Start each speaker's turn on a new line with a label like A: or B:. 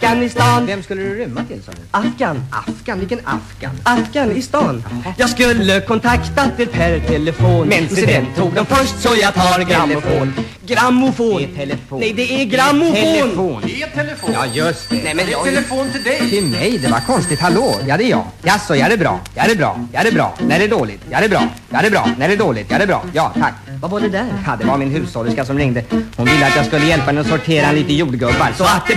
A: Afghanistan.
B: Vem skulle du rymma till, sa du?
A: Afghan.
B: Afghan? Vilken Afghan?
A: Afghan i stan. Jag skulle kontaktat er per telefon, men se den tog de först, så jag tar grammofon. Grammofon.
B: Det är telefon.
A: Nej, det är grammofon.
B: Telefon.
C: Det är telefon.
B: Ja, just det.
A: Nej, men
C: Det är telefon till dig.
B: Till mig, det var konstigt. Hallå, ja det är jag. Jaså, ja det är bra. Ja det är bra. Ja det är bra. När det är dåligt. Ja det är bra. Ja det är bra. När det är dåligt. Ja det är bra. Ja, tack.
A: Vad var det där?
B: Ja, det var min hushållerska som ringde. Hon ville att jag skulle hjälpa henne att sortera en lite jordgubbar. Så att det